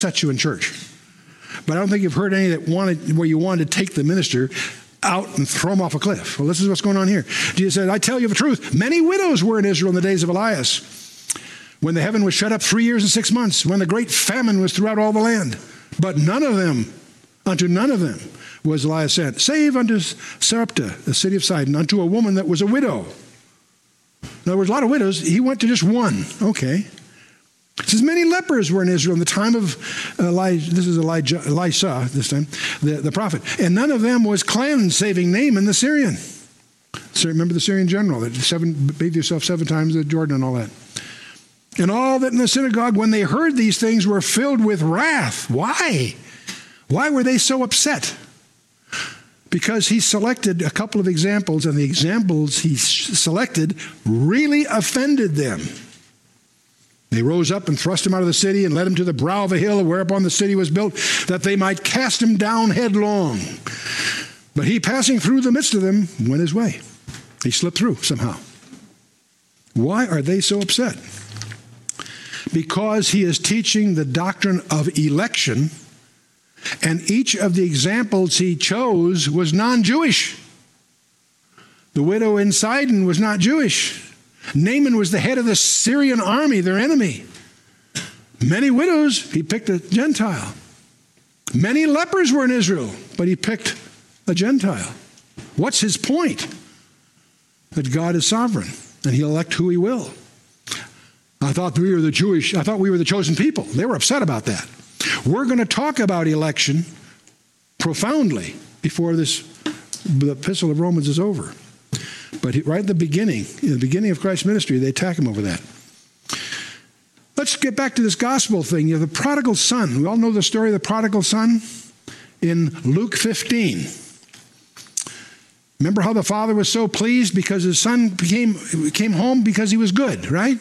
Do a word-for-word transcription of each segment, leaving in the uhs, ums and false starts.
set you in church. But I don't think you've heard any that wanted, where you wanted to take the minister out and throw him off a cliff. Well, this is what's going on here. Jesus said, I tell you the truth, many widows were in Israel in the days of Elias, when the heaven was shut up three years and six months, when the great famine was throughout all the land. But none of them, unto none of them was Elias sent, save unto Sarepta, the city of Sidon, unto a woman that was a widow. In other words, a lot of widows. He went to just one. Okay. It says many lepers were in Israel in the time of Elijah. This is Elijah, Elisha this time, the, the prophet. And none of them was cleansed, saving Naaman the Syrian. So remember the Syrian general that seven, bathed yourself seven times in Jordan and all that. And all that in the synagogue, when they heard these things, were filled with wrath. Why? Why were they so upset? Because he selected a couple of examples, and the examples he selected really offended them. They rose up and thrust him out of the city and led him to the brow of a hill whereupon the city was built, that they might cast him down headlong. But he, passing through the midst of them, went his way. He slipped through somehow. Why are they so upset? Because he is teaching the doctrine of election, and each of the examples he chose was non-Jewish. The widow in Sidon was not Jewish. Naaman was the head of the Syrian army, their enemy. Many widows, he picked a Gentile. Many lepers were in Israel, but he picked a Gentile. What's his point? That God is sovereign, and he'll elect who he will. I thought we were the Jewish, I thought we were the chosen people. They were upset about that. We're going to talk about election profoundly before this, the epistle of Romans is over. But right at the beginning, in the beginning of Christ's ministry, they attack him over that. Let's get back to this gospel thing. You know, the prodigal son. We all know the story of the prodigal son in Luke fifteen. Remember how the father was so pleased because his son became came home because he was good, right?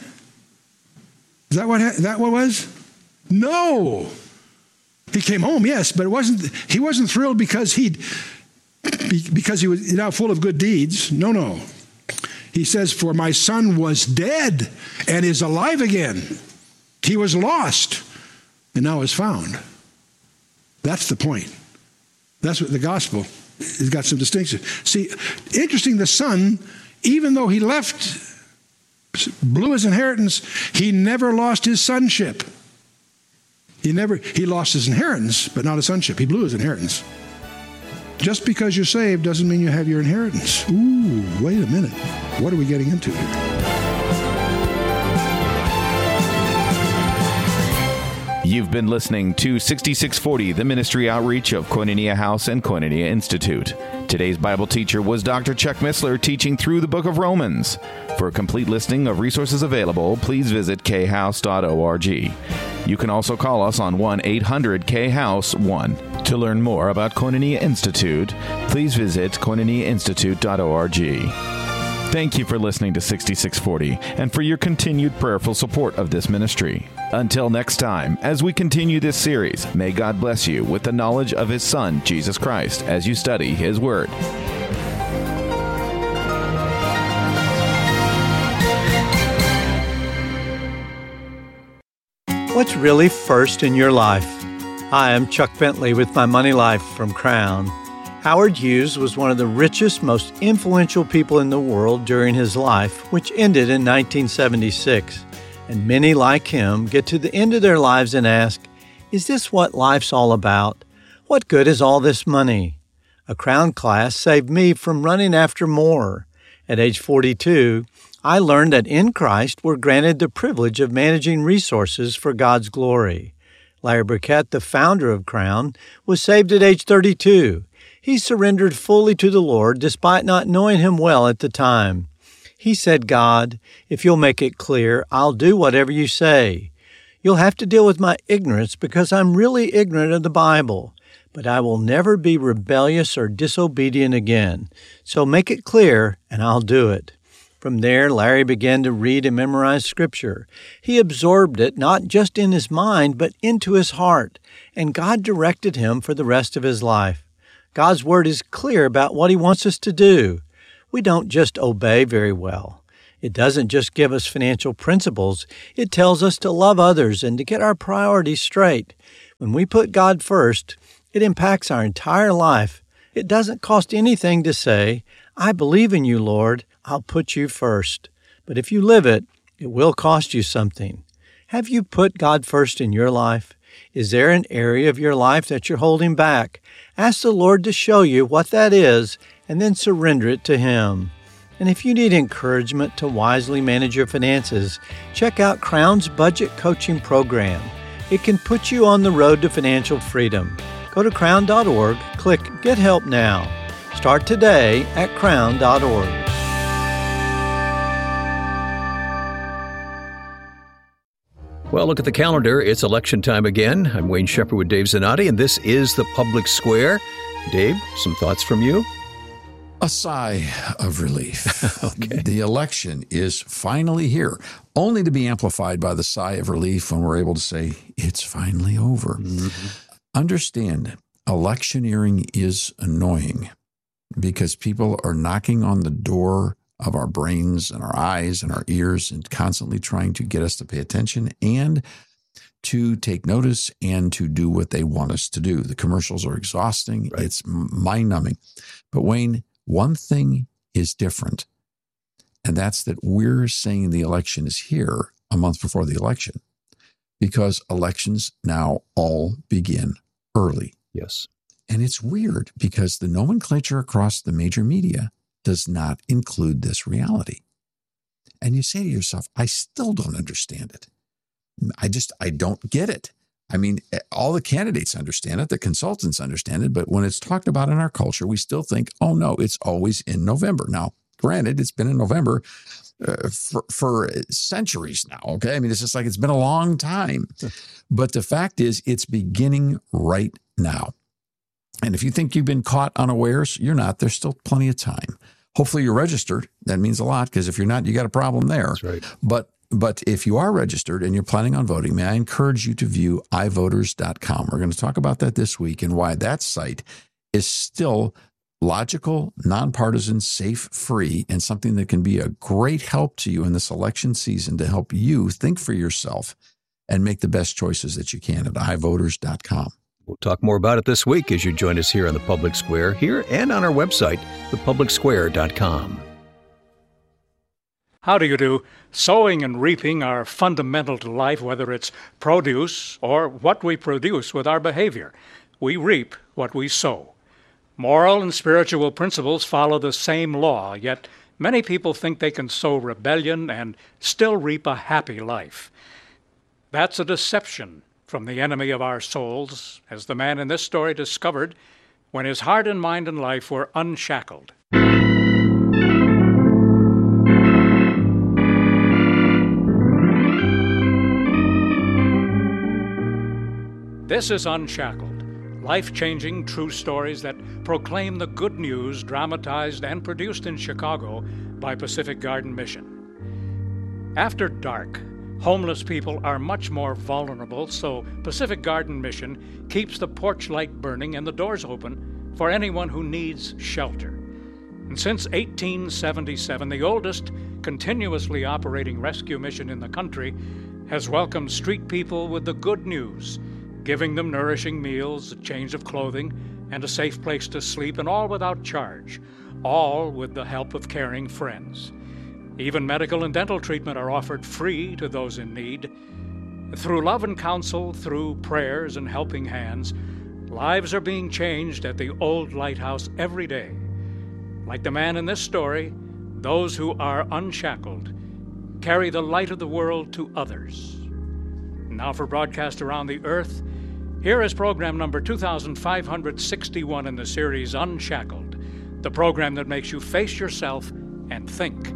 Is that what that what was? No. He came home, yes, but it wasn't. He wasn't thrilled because he'd because he was now full of good deeds. No, no. He says, "For my son was dead and is alive again. He was lost and now is found." That's the point. That's what the gospel has got some distinction. See, interesting, the son, even though he left, blew his inheritance, he never lost his sonship. He never, he lost his inheritance, but not his sonship. He blew his inheritance. Just because you're saved doesn't mean you have your inheritance. Ooh, wait a minute. What are we getting into here? You've been listening to sixty-six forty, the ministry outreach of Koinonia House and Koinonia Institute. Today's Bible teacher was Doctor Chuck Missler, teaching through the book of Romans. For a complete listing of resources available, please visit k house dot org. You can also call us on one eight hundred K house one. To learn more about Koinonia Institute, please visit koinonia institute dot org. Thank you for listening to sixty-six forty and for your continued prayerful support of this ministry. Until next time, as we continue this series, may God bless you with the knowledge of His Son, Jesus Christ, as you study His Word. What's really first in your life? Hi, I'm Chuck Bentley with My Money Life from Crown. Howard Hughes was one of the richest, most influential people in the world during his life, which ended in nineteen seventy-six. And many like him get to the end of their lives and ask, is this what life's all about? What good is all this money? A Crown class saved me from running after more. At age forty-two, I learned that in Christ we're granted the privilege of managing resources for God's glory. Larry Burkett, the founder of Crown, was saved at age thirty-two. He surrendered fully to the Lord despite not knowing Him well at the time. He said, God, if you'll make it clear, I'll do whatever you say. You'll have to deal with my ignorance because I'm really ignorant of the Bible, but I will never be rebellious or disobedient again. So make it clear, and I'll do it. From there, Larry began to read and memorize Scripture. He absorbed it not just in his mind, but into his heart, and God directed him for the rest of his life. God's Word is clear about what He wants us to do. We don't just obey very well. It doesn't just give us financial principles. It tells us to love others and to get our priorities straight. When we put God first, it impacts our entire life. It doesn't cost anything to say, I believe in you, Lord. I'll put you first. But if you live it, it will cost you something. Have you put God first in your life? Is there an area of your life that you're holding back? Ask the Lord to show you what that is, and then surrender it to Him. And if you need encouragement to wisely manage your finances, check out Crown's Budget Coaching Program. It can put you on the road to financial freedom. Go to crown dot org, click Get Help Now. Start today at crown dot org. Well, look at the calendar. It's election time again. I'm Wayne Shepherd with Dave Zanotti, and this is the Public Square. Dave, some thoughts from you? A sigh of relief. Okay. The election is finally here, only to be amplified by the sigh of relief when we're able to say, it's finally over. Mm-hmm. Understand, electioneering is annoying because people are knocking on the door of our brains and our eyes and our ears and constantly trying to get us to pay attention and to take notice and to do what they want us to do. The commercials are exhausting. Right. It's mind-numbing. But Wayne, one thing is different, and that's that we're saying the election is here a month before the election because elections now all begin early. Yes. And it's weird because the nomenclature across the major media does not include this reality. And you say to yourself, I still don't understand it. I just, I don't get it. I mean, all the candidates understand it, the consultants understand it, but when it's talked about in our culture, we still think, oh no, it's always in November. Now, granted, it's been in November uh, for, for centuries now, okay? I mean, it's just like it's been a long time. But the fact is, it's beginning right now. And if you think you've been caught unawares, you're not. There's still plenty of time. Hopefully you're registered. That means a lot because if you're not, you got a problem there. That's right. But But if you are registered and you're planning on voting, may I encourage you to view i voters dot com. We're going to talk about that this week and why that site is still logical, nonpartisan, safe, free, and something that can be a great help to you in this election season to help you think for yourself and make the best choices that you can at i voters dot com. We'll talk more about it this week as you join us here on the Public Square, here and on our website, the public square dot com. How do you do? Sowing and reaping are fundamental to life, whether it's produce or what we produce with our behavior. We reap what we sow. Moral and spiritual principles follow the same law, yet many people think they can sow rebellion and still reap a happy life. That's a deception from the enemy of our souls, as the man in this story discovered when his heart and mind and life were unshackled. This is Unshackled, life-changing true stories that proclaim the good news dramatized and produced in Chicago by Pacific Garden Mission. After dark, homeless people are much more vulnerable, so Pacific Garden Mission keeps the porch light burning and the doors open for anyone who needs shelter. And since eighteen seventy-seven, the oldest continuously operating rescue mission in the country has welcomed street people with the good news, giving them nourishing meals, a change of clothing, and a safe place to sleep, and all without charge, all with the help of caring friends. Even medical and dental treatment are offered free to those in need. Through love and counsel, through prayers and helping hands, lives are being changed at the old lighthouse every day. Like the man in this story, those who are unshackled carry the light of the world to others. Now for broadcast around the earth, here is program number two thousand five hundred sixty-one in the series Unshackled, the program that makes you face yourself and think.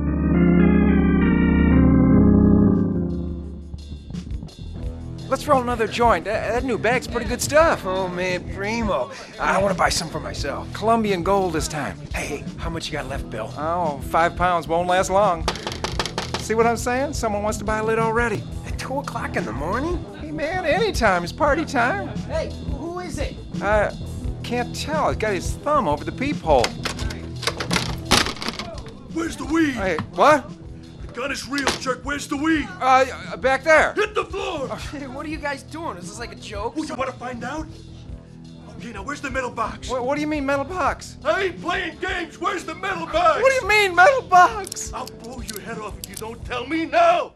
Let's roll another joint. That, that new bag's pretty good stuff. Oh, man, primo. I want to buy some for myself. Colombian gold this time. Hey, how much you got left, Bill? Oh, five pounds won't last long. See what I'm saying? Someone wants to buy a lid already. At two o'clock in the morning? Hey, man, anytime. It's party time. Hey, who is it? Uh, can't tell. He's got his thumb over the peephole. Where's the weed? Hey, what? gun is real, Chuck. Where's the weed? Uh, back there. Hit the floor! Hey, what are you guys doing? Is this like a joke? Oh, you want to find out? Okay, now where's the metal box? What, what do you mean, metal box? I ain't playing games. Where's the metal box? What do you mean, metal box? I'll blow your head off if you don't tell me now!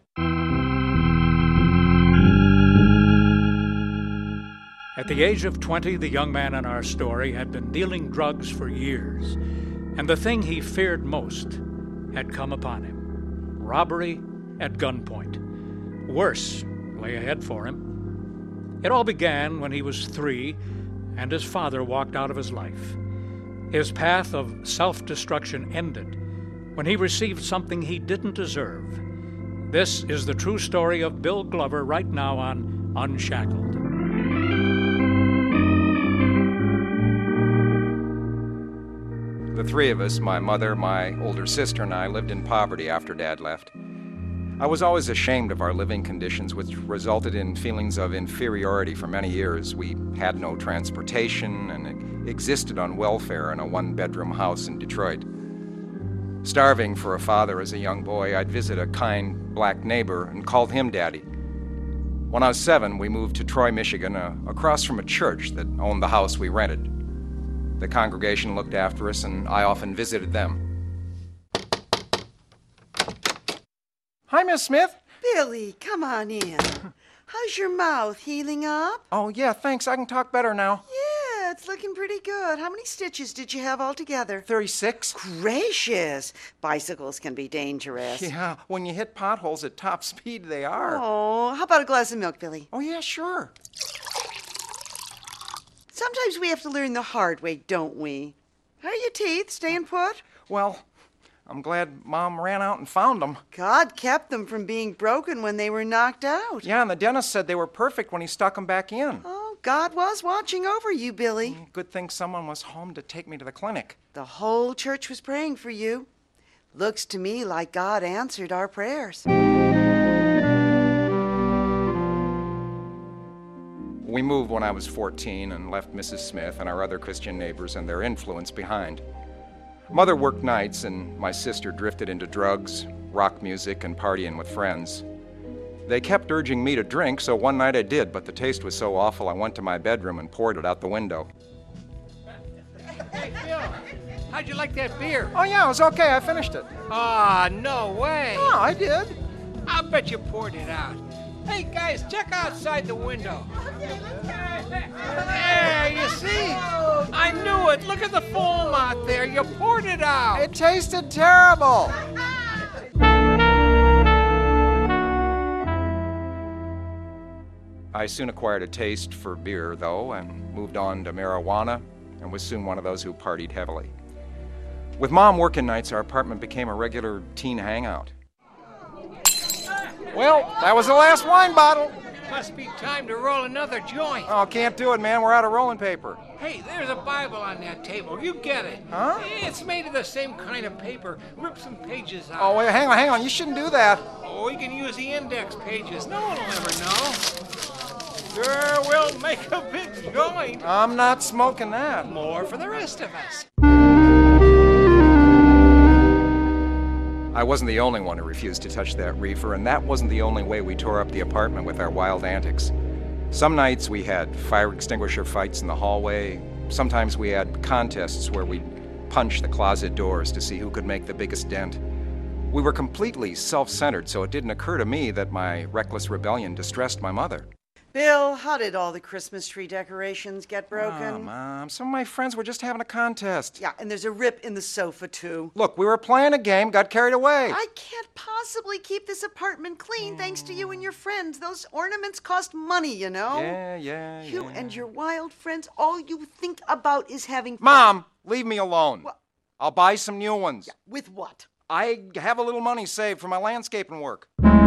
At the age of twenty, the young man in our story had been dealing drugs for years, and the thing he feared most had come upon him: robbery at gunpoint. Worse lay ahead for him. It all began when he was three and his father walked out of his life. His path of self-destruction ended when he received something he didn't deserve. This is the true story of Bill Glover right now on Unshackled. The three of us, my mother, my older sister, and I, lived in poverty after Dad left. I was always ashamed of our living conditions, which resulted in feelings of inferiority for many years. We had no transportation and existed on welfare in a one-bedroom house in Detroit. Starving for a father as a young boy, I'd visit a kind black neighbor and called him Daddy. When I was seven, we moved to Troy, Michigan, uh, across from a church that owned the house we rented. The congregation looked after us, and I often visited them. Hi, Miss Smith. Billy, come on in. How's your mouth? Healing up? Oh, yeah, thanks. I can talk better now. Yeah, it's looking pretty good. How many stitches did you have altogether? thirty-six. Gracious. Bicycles can be dangerous. Yeah, when you hit potholes at top speed, they are. Oh, how about a glass of milk, Billy? Oh, yeah, sure. Sometimes we have to learn the hard way, don't we? How are your teeth? Staying put? Well, I'm glad Mom ran out and found them. God kept them from being broken when they were knocked out. Yeah, and the dentist said they were perfect when he stuck them back in. Oh, God was watching over you, Billy. Good thing someone was home to take me to the clinic. The whole church was praying for you. Looks to me like God answered our prayers. We moved when I was fourteen and left Missus Smith and our other Christian neighbors and their influence behind. Mother worked nights, and my sister drifted into drugs, rock music, and partying with friends. They kept urging me to drink, so one night I did, but the taste was so awful I went to my bedroom and poured it out the window. Hey, Bill, how'd you like that beer? Oh, yeah, it was okay. I finished it. Ah, oh, no way. Oh, I did. I'll bet you poured it out. Hey, guys, check outside the window. There, you see? I knew it. Look at the foam out there. You poured it out. It tasted terrible. I soon acquired a taste for beer, though, and moved on to marijuana, and was soon one of those who partied heavily. With Mom working nights, our apartment became a regular teen hangout. Well, that was the last wine bottle. Must be time to roll another joint. Oh, can't do it, man. We're out of rolling paper. Hey, there's a Bible on that table. You get it. Huh? It's made of the same kind of paper. Rip some pages out. Oh, wait, hang on, hang on. You shouldn't do that. Oh, you can use the index pages. No one will ever know. Sure, we'll make a big joint. I'm not smoking that. More for the rest of us. I wasn't the only one who refused to touch that reefer, and that wasn't the only way we tore up the apartment with our wild antics. Some nights we had fire extinguisher fights in the hallway. Sometimes we had contests where we'd punch the closet doors to see who could make the biggest dent. We were completely self-centered, so it didn't occur to me that my reckless rebellion distressed my mother. Bill, how did all the Christmas tree decorations get broken? Oh, Mom, some of my friends were just having a contest. Yeah, and there's a rip in the sofa, too. Look, we were playing a game, got carried away. I can't possibly keep this apartment clean thanks to you and your friends. Those ornaments cost money, you know? Yeah, yeah, You yeah. and your wild friends, all you think about is having fun. Mom, leave me alone. What? I'll buy some new ones. Yeah, with what? I have a little money saved for my landscaping work.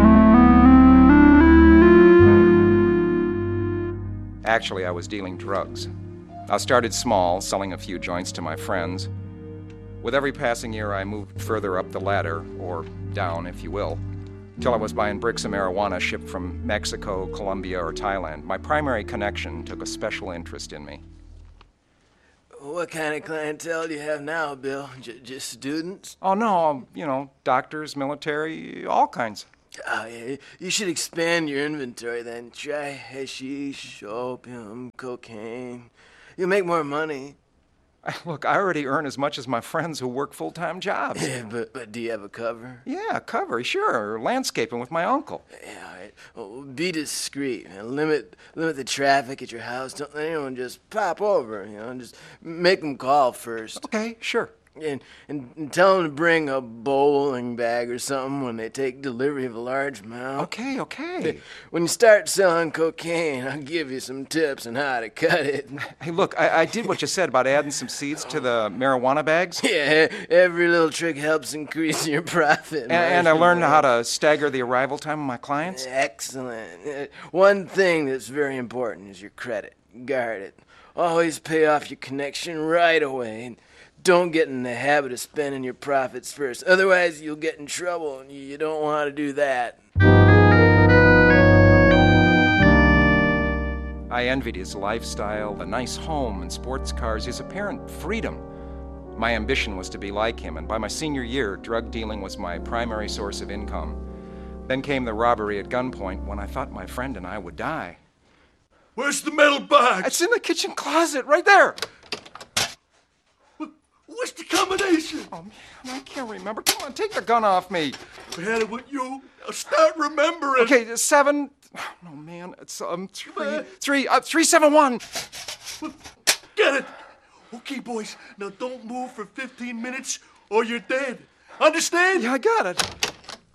Actually, I was dealing drugs. I started small, selling a few joints to my friends. With every passing year, I moved further up the ladder, or down, if you will, till I was buying bricks of marijuana shipped from Mexico, Colombia, or Thailand. My primary connection took a special interest in me. What kind of clientele do you have now, Bill? J- just students? Oh, no, um, you know, doctors, military, all kinds. Oh, yeah. You should expand your inventory then. Try hashish, opium, cocaine. You'll make more money. Look, I already earn as much as my friends who work full-time jobs. Yeah, but, but do you have a cover? Yeah, cover, sure. Landscaping with my uncle. Yeah, all right. Well, be discreet. And limit limit the traffic at your house. Don't let anyone just pop over, you know. Just make them call first. Okay, sure. And, and, and tell them to bring a bowling bag or something when they take delivery of a large amount. Okay, okay. When you start selling cocaine, I'll give you some tips on how to cut it. Hey, look, I, I did what you said about adding some seeds to the marijuana bags. Yeah, every little trick helps increase your profit. And, and I learned how to stagger the arrival time of my clients. Excellent. Uh, One thing that's very important is your credit. Guard it. Always pay off your connection right away. Don't get in the habit of spending your profits first. Otherwise, you'll get in trouble, and you don't want to do that. I envied his lifestyle, the nice home and sports cars, his apparent freedom. My ambition was to be like him, and by my senior year, drug dealing was my primary source of income. Then came the robbery at gunpoint when I thought my friend and I would die. Where's the metal box? It's in the kitchen closet, right there. What's the combination? Oh, man, I can't remember. Come on, take the gun off me. I had it with you. I'll start remembering. Okay, seven. Oh, man, it's um three, three, uh, three, seven, one. Get it. Okay, boys. Now don't move for fifteen minutes, or you're dead. Understand? Yeah, I got it.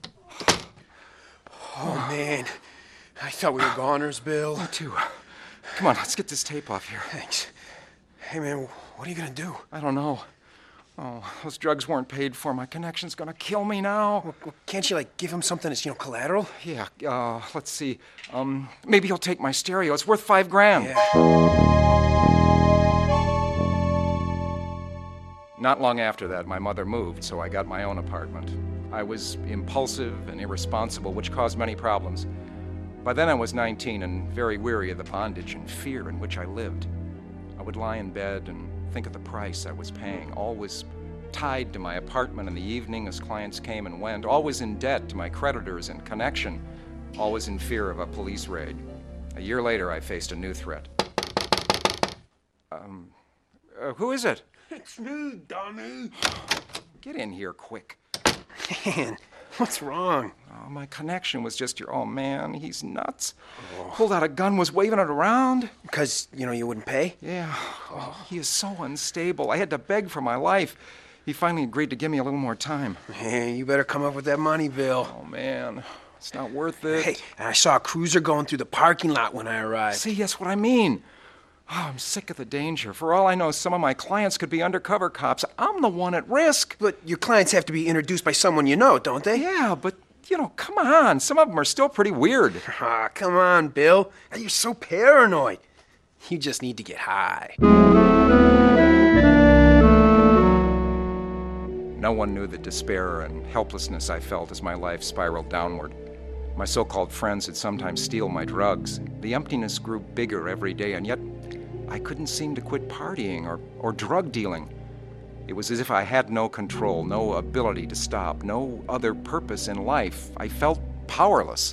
Oh, man. I thought we were goners, Bill. Me too. Come on, let's get this tape off here. Thanks. Hey, man, what are you gonna do? I don't know. Oh, those drugs weren't paid for. My connection's gonna kill me now. Well, well, can't you, like, give him something that's, you know, collateral? Yeah, uh, let's see. Um, maybe he'll take my stereo. It's worth five grand. Yeah. Not long after that, my mother moved, so I got my own apartment. I was impulsive and irresponsible, which caused many problems. By then I was nineteen and very weary of the bondage and fear in which I lived. I would lie in bed and think of the price I was paying, always tied to my apartment in the evening as clients came and went, always in debt to my creditors and connection, always in fear of a police raid. A year later, I faced a new threat. Um, uh, who is it? It's me, Donnie. Get in here quick. Man, what's wrong? Oh, my connection was just your, oh man, he's nuts. Oh. Pulled out a gun, was waving it around. Because, you know, you wouldn't pay? Yeah. Oh, he is so unstable. I had to beg for my life. He finally agreed to give me a little more time. Hey, you better come up with that money, Bill. Oh, man. It's not worth it. Hey, and I saw a cruiser going through the parking lot when I arrived. See, that's what I mean. Oh, I'm sick of the danger. For all I know, some of my clients could be undercover cops. I'm the one at risk. But your clients have to be introduced by someone you know, don't they? Yeah, but, you know, come on. Some of them are still pretty weird. Ah, come on, Bill. You're so paranoid. You just need to get high. No one knew the despair and helplessness I felt as my life spiraled downward. My so-called friends would sometimes steal my drugs. The emptiness grew bigger every day, and yet I couldn't seem to quit partying or, or drug dealing. It was as if I had no control, no ability to stop, no other purpose in life. I felt powerless.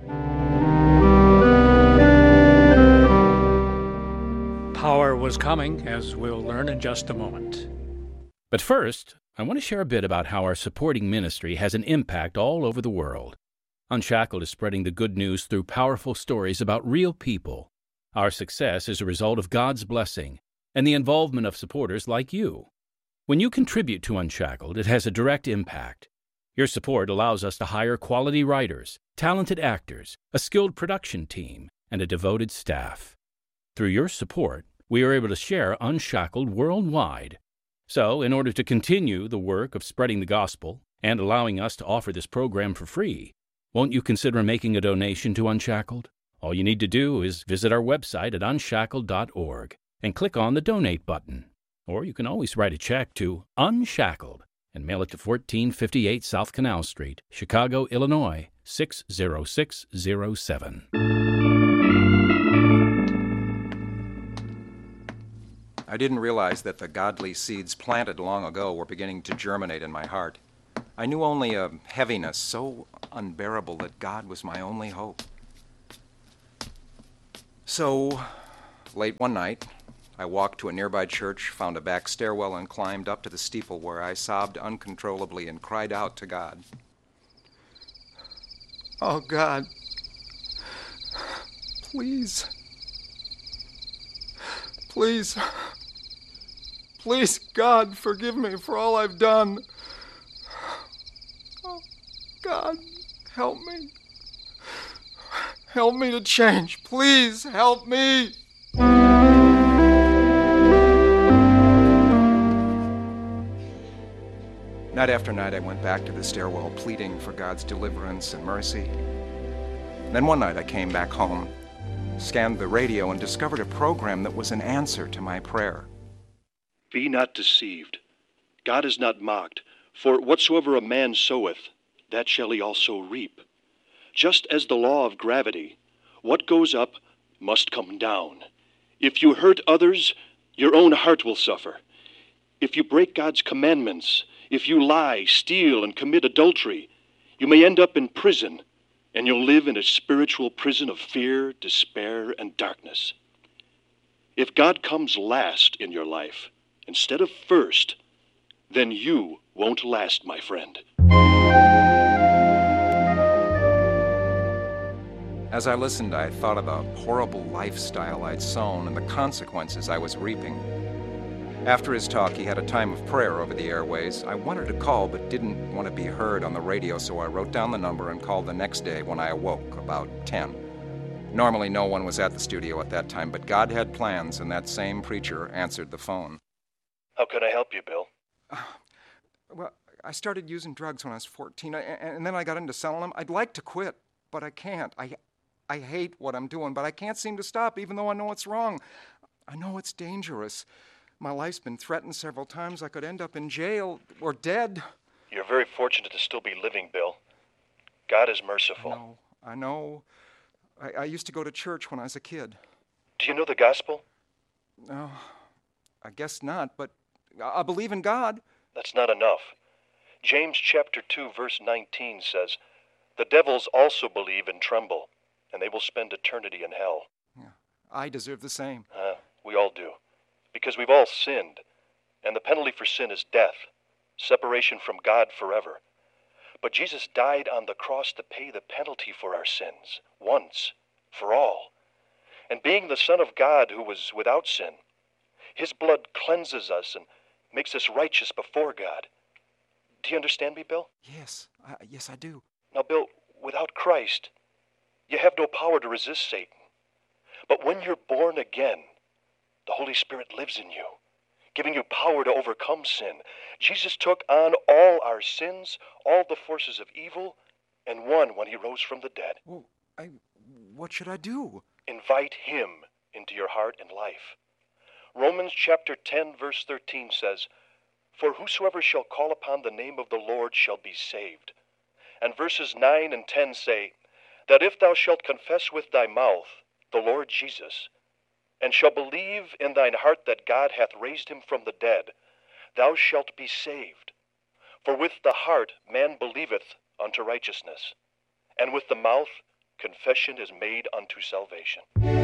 Power was coming, as we'll learn in just a moment. But first, I want to share a bit about how our supporting ministry has an impact all over the world. Unshackled is spreading the good news through powerful stories about real people. Our success is a result of God's blessing and the involvement of supporters like you. When you contribute to Unshackled, it has a direct impact. Your support allows us to hire quality writers, talented actors, a skilled production team, and a devoted staff. Through your support, we are able to share Unshackled worldwide. So, in order to continue the work of spreading the gospel and allowing us to offer this program for free, won't you consider making a donation to Unshackled? All you need to do is visit our website at unshackled dot org and click on the Donate button. Or you can always write a check to Unshackled and mail it to fourteen fifty-eight South Canal Street, Chicago, Illinois, six zero six zero seven. I didn't realize that the godly seeds planted long ago were beginning to germinate in my heart. I knew only a heaviness so unbearable that God was my only hope. So, late one night, I walked to a nearby church, found a back stairwell, and climbed up to the steeple where I sobbed uncontrollably and cried out to God. Oh, God, please, please, please, God, forgive me for all I've done. Oh, God, help me. Help me to change. Please help me. Night after night, I went back to the stairwell, pleading for God's deliverance and mercy. Then one night, I came back home, scanned the radio, and discovered a program that was an answer to my prayer. Be not deceived. God is not mocked. For whatsoever a man soweth, that shall he also reap. Just as the law of gravity, what goes up must come down. If you hurt others, your own heart will suffer. If you break God's commandments, if you lie, steal, and commit adultery, you may end up in prison, and you'll live in a spiritual prison of fear, despair, and darkness. If God comes last in your life, instead of first, then you won't last, my friend. As I listened, I thought of the horrible lifestyle I'd sown and the consequences I was reaping. After his talk, he had a time of prayer over the airways. I wanted to call, but didn't want to be heard on the radio, so I wrote down the number and called the next day when I awoke, about ten. Normally, no one was at the studio at that time, but God had plans, and that same preacher answered the phone. How can I help you, Bill? Uh, well, I started using drugs when I was fourteen, I, and then I got into selling them. I'd like to quit, but I can't. I, I hate what I'm doing, but I can't seem to stop, even though I know it's wrong. I know it's dangerous. My life's been threatened several times. I could end up in jail or dead. You're very fortunate to still be living, Bill. God is merciful. I know. I know. I, I used to go to church when I was a kid. Do you know the gospel? No, I guess not, but I, I believe in God. That's not enough. James chapter two, verse nineteen says, "The devils also believe and tremble, and they will spend eternity in hell." Yeah, I deserve the same. Uh, we all do. Because we've all sinned, and the penalty for sin is death, separation from God forever. But Jesus died on the cross to pay the penalty for our sins, once, for all. And being the Son of God who was without sin, his blood cleanses us and makes us righteous before God. Do you understand me, Bill? Yes, I, yes I do. Now, Bill, without Christ, you have no power to resist Satan. But when you're born again, the Holy Spirit lives in you, giving you power to overcome sin. Jesus took on all our sins, all the forces of evil, and won when he rose from the dead. Well, I, what should I do? Invite him into your heart and life. Romans chapter ten, verse thirteen says, "For whosoever shall call upon the name of the Lord shall be saved." And verses nine and ten say, "That if thou shalt confess with thy mouth the Lord Jesus, and shall believe in thine heart that God hath raised him from the dead, thou shalt be saved. For with the heart man believeth unto righteousness, and with the mouth confession is made unto salvation."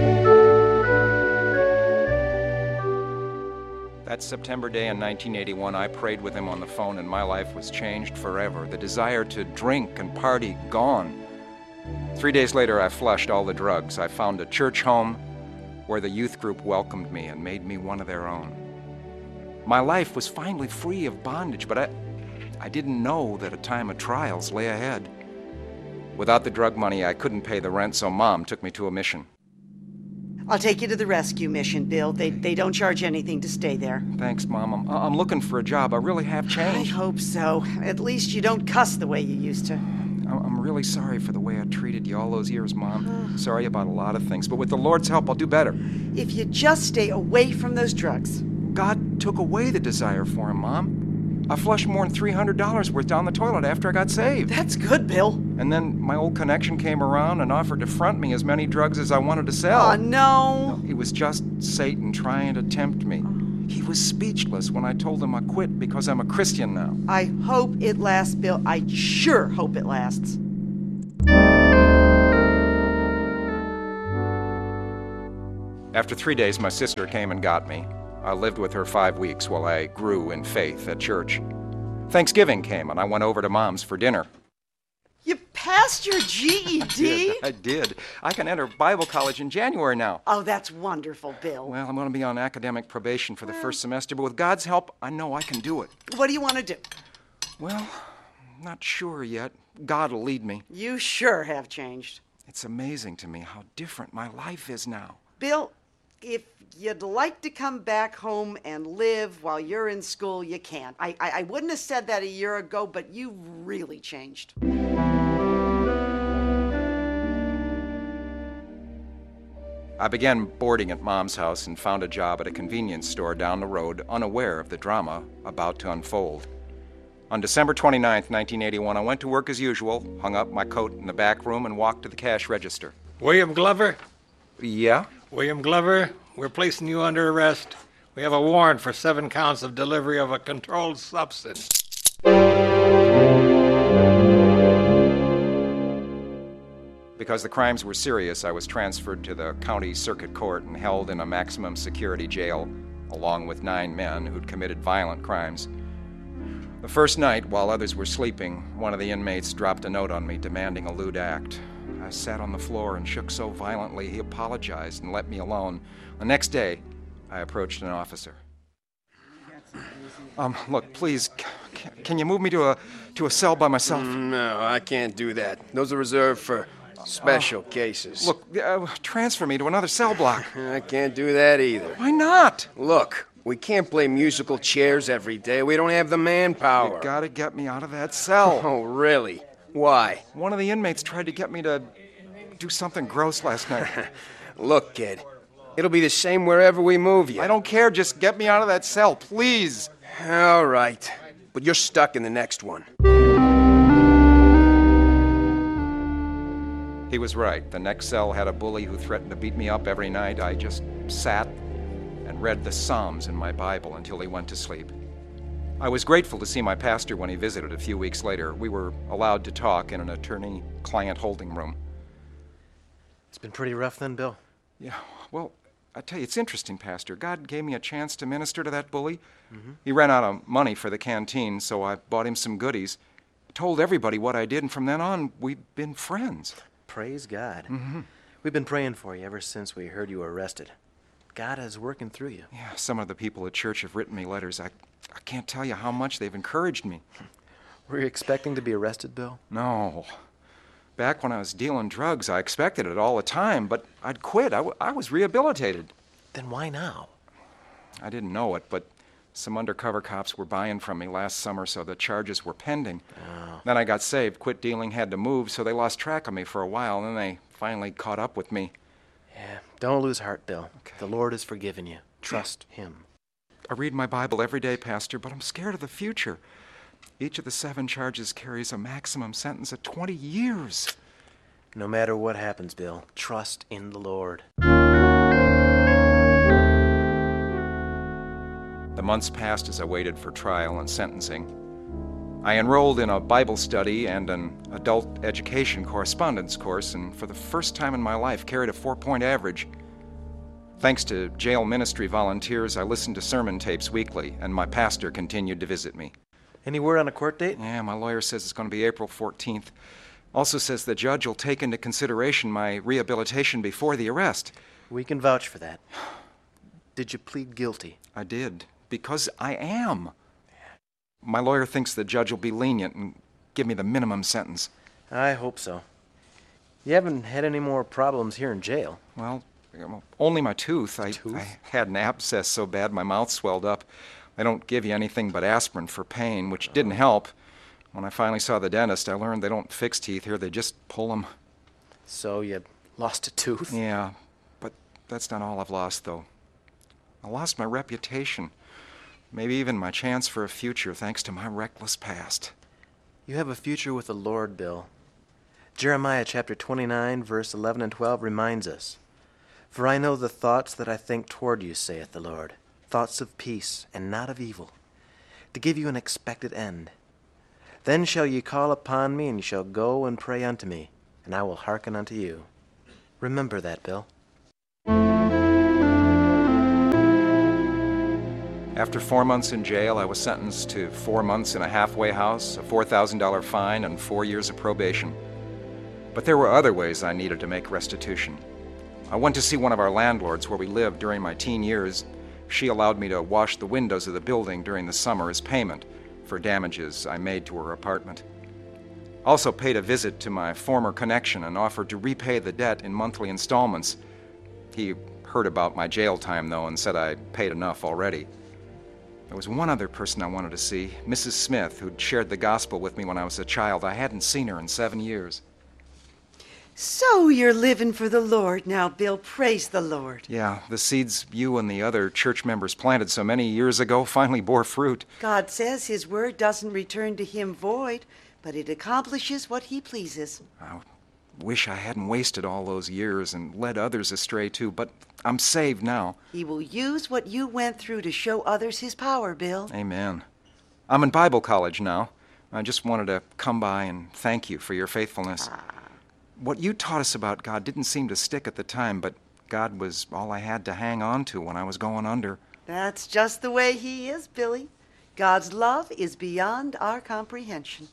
That September day in nineteen eighty-one, I prayed with him on the phone, and my life was changed forever. The desire to drink and party gone. Three days later, I flushed all the drugs. I found a church home where the youth group welcomed me and made me one of their own. My life was finally free of bondage, but I, I didn't know that a time of trials lay ahead. Without the drug money, I couldn't pay the rent, so Mom took me to a mission. I'll take you to the rescue mission, Bill. They they don't charge anything to stay there. Thanks, Mom. I'm, I'm looking for a job. I really have changed. I hope so. At least you don't cuss the way you used to. I'm really sorry for the way I treated you all those years, Mom. Sorry about a lot of things, but with the Lord's help, I'll do better. If you just stay away from those drugs. God took away the desire for him, Mom. I flushed more than three hundred dollars worth down the toilet after I got saved. That's good, Bill. And then my old connection came around and offered to front me as many drugs as I wanted to sell. Oh, no. no it was just Satan trying to tempt me. He was speechless when I told him I quit because I'm a Christian now. I hope it lasts, Bill. I sure hope it lasts. After three days, my sister came and got me. I lived with her five weeks while I grew in faith at church. Thanksgiving came, and I went over to Mom's for dinner. You passed your G E D? I did. I did. I can enter Bible college in January now. Oh, that's wonderful, Bill. Well, I'm going to be on academic probation for the first semester, but with God's help, I know I can do it. What do you want to do? Well, not sure yet. God will lead me. You sure have changed. It's amazing to me how different my life is now. Bill, if you'd like to come back home and live while you're in school, you can. I, I, I wouldn't have said that a year ago, but you really changed. I began boarding at Mom's house and found a job at a convenience store down the road, unaware of the drama about to unfold. On December twenty-ninth, nineteen eighty-one, I went to work as usual, hung up my coat in the back room, and walked to the cash register. William Glover? Yeah? William Glover, we're placing you under arrest. We have a warrant for seven counts of delivery of a controlled substance. Because the crimes were serious, I was transferred to the county circuit court and held in a maximum security jail, along with nine men who'd committed violent crimes. The first night, while others were sleeping, one of the inmates dropped a note on me demanding a lewd act. I sat on the floor and shook so violently he apologized and let me alone. The next day, I approached an officer. Um, look, please, c- can you move me to a to a cell by myself? No, I can't do that. Those are reserved for special uh, cases. Look, uh, transfer me to another cell block. I can't do that either. Why not? Look, we can't play musical chairs every day. We don't have the manpower. You gotta get me out of that cell. Oh, really? Why? One of the inmates tried to get me to do something gross last night. Look, kid, it'll be the same wherever we move you. I don't care. Just get me out of that cell, please. All right. But you're stuck in the next one. He was right. The next cell had a bully who threatened to beat me up every night. I just sat and read the Psalms in my Bible until he went to sleep. I was grateful to see my pastor when he visited a few weeks later. We were allowed to talk in an attorney-client holding room. It's been pretty rough then, Bill? Yeah, well, I tell you, it's interesting, Pastor. God gave me a chance to minister to that bully. Mm-hmm. He ran out of money for the canteen, so I bought him some goodies. I told everybody what I did, and from then on, we've been friends. Praise God. Mm-hmm. We've been praying for you ever since we heard you were arrested. God is working through you. Yeah, some of the people at church have written me letters. I, I can't tell you how much they've encouraged me. Were you expecting to be arrested, Bill? No. Back when I was dealing drugs, I expected it all the time, but I'd quit. I, w- I was rehabilitated. Then why now? I didn't know it, but some undercover cops were buying from me last summer, so the charges were pending. Oh. Then I got saved, quit dealing, had to move, so they lost track of me for a while, and then they finally caught up with me. Yeah, don't lose heart, Bill. Okay. The Lord has forgiven you. Trust Him. I read my Bible every day, Pastor, but I'm scared of the future. Each of the seven charges carries a maximum sentence of twenty years. No matter what happens, Bill, trust in the Lord. The months passed as I waited for trial and sentencing. I enrolled in a Bible study and an adult education correspondence course, and for the first time in my life carried a four-point average. Thanks to jail ministry volunteers, I listened to sermon tapes weekly, and my pastor continued to visit me. Any word on a court date? Yeah, my lawyer says it's going to be April fourteenth. Also says the judge will take into consideration my rehabilitation before the arrest. We can vouch for that. Did you plead guilty? I did, because I am. My lawyer thinks the judge will be lenient and give me the minimum sentence. I hope so. You haven't had any more problems here in jail. Well, only my tooth. I, tooth? I had an abscess so bad my mouth swelled up. They don't give you anything but aspirin for pain, which didn't help. When I finally saw the dentist, I learned they don't fix teeth here, they just pull them. So you lost a tooth? Yeah, but that's not all I've lost, though. I lost my reputation. Maybe even my chance for a future, thanks to my reckless past. You have a future with the Lord, Bill. Jeremiah chapter twenty-nine, verse eleven and twelve reminds us, "For I know the thoughts that I think toward you, saith the Lord, thoughts of peace and not of evil, to give you an expected end. Then shall ye call upon me, and ye shall go and pray unto me, and I will hearken unto you. Remember that, Bill. After four months in jail, I was sentenced to four months in a halfway house, a four thousand dollars fine, and four years of probation. But there were other ways I needed to make restitution. I went to see one of our landlords where we lived during my teen years. She allowed me to wash the windows of the building during the summer as payment for damages I made to her apartment. Also paid a visit to my former connection and offered to repay the debt in monthly installments. He heard about my jail time, though, and said I paid enough already. There was one other person I wanted to see, Missus Smith, who'd shared the gospel with me when I was a child. I hadn't seen her in seven years. So you're living for the Lord now, Bill. Praise the Lord. Yeah, the seeds you and the other church members planted so many years ago finally bore fruit. God says his word doesn't return to him void, but it accomplishes what he pleases. I wish I hadn't wasted all those years and led others astray too, but I'm saved now. He will use what you went through to show others his power, Bill. Amen. I'm in Bible college now. I just wanted to come by and thank you for your faithfulness. What you taught us about God didn't seem to stick at the time, but God was all I had to hang on to when I was going under. That's just the way he is, Billy. God's love is beyond our comprehension.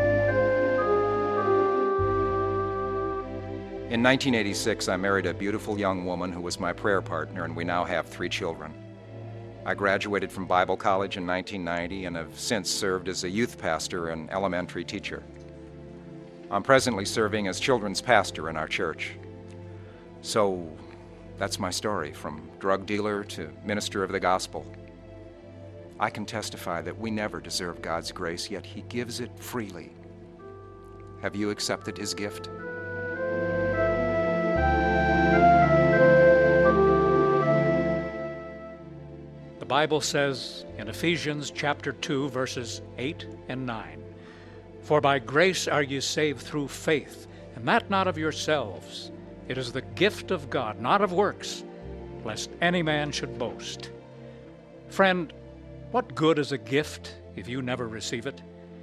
In nineteen eighty-six, I married a beautiful young woman who was my prayer partner, and we now have three children. I graduated from Bible college in nineteen ninety and have since served as a youth pastor and elementary teacher. I'm presently serving as children's pastor in our church. So that's my story, from drug dealer to minister of the gospel. I can testify that we never deserve God's grace, yet he gives it freely. Have you accepted his gift? The Bible says in Ephesians chapter two, verses eight and nine, "For by grace are ye saved through faith, and that not of yourselves. It is the gift of God, not of works, lest any man should boast." Friend, what good is a gift if you never receive it?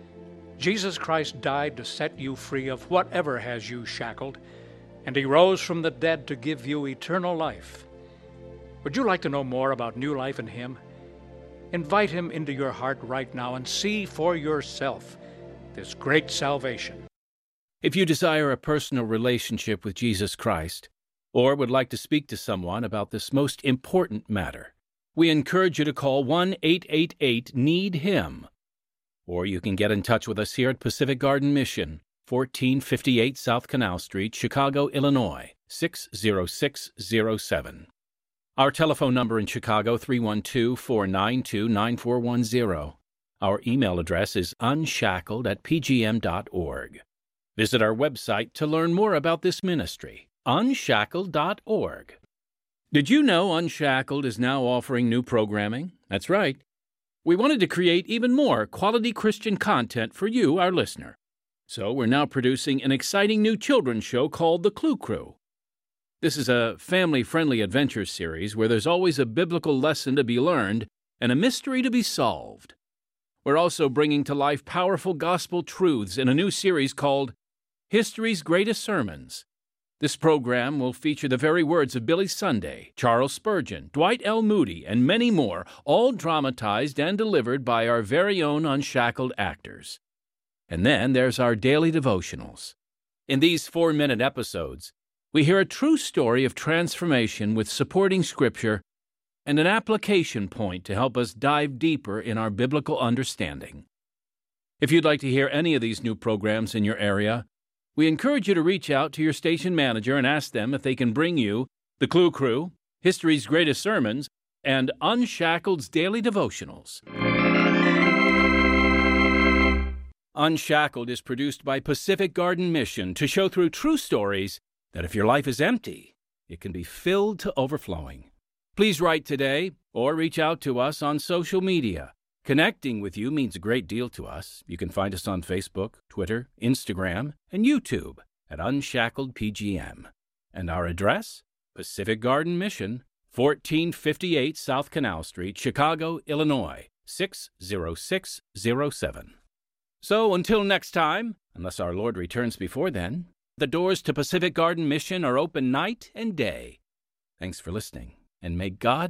Jesus Christ died to set you free of whatever has you shackled, and he rose from the dead to give you eternal life. Would you like to know more about new life in him? Invite him into your heart right now and see for yourself this great salvation. If you desire a personal relationship with Jesus Christ, or would like to speak to someone about this most important matter, we encourage you to call one eight eight eight need him. Or you can get in touch with us here at Pacific Garden Mission, fourteen fifty-eight South Canal Street, Chicago, Illinois, six zero six zero seven. Our telephone number in Chicago, three one two, four nine two, nine four one zero. Our email address is unshackled at p g m dot org. Visit our website to learn more about this ministry, unshackled dot org. Did you know Unshackled is now offering new programming? That's right. We wanted to create even more quality Christian content for you, our listener. So we're now producing an exciting new children's show called The Clue Crew. This is a family-friendly adventure series where there's always a biblical lesson to be learned and a mystery to be solved. We're also bringing to life powerful gospel truths in a new series called History's Greatest Sermons. This program will feature the very words of Billy Sunday, Charles Spurgeon, Dwight L. Moody, and many more, all dramatized and delivered by our very own Unshackled actors. And then there's our daily devotionals. In these four-minute episodes, we hear a true story of transformation with supporting scripture and an application point to help us dive deeper in our biblical understanding. If you'd like to hear any of these new programs in your area, we encourage you to reach out to your station manager and ask them if they can bring you The Clue Crew, History's Greatest Sermons, and Unshackled's Daily Devotionals. Unshackled is produced by Pacific Garden Mission to show through true stories that if your life is empty, it can be filled to overflowing. Please write today or reach out to us on social media. Connecting with you means a great deal to us. You can find us on Facebook, Twitter, Instagram, and YouTube at Unshackled P G M. And our address, Pacific Garden Mission, fourteen fifty-eight South Canal Street, Chicago, Illinois, six zero six zero seven. So until next time, unless our Lord returns before then, the doors to Pacific Garden Mission are open night and day. Thanks for listening, and may God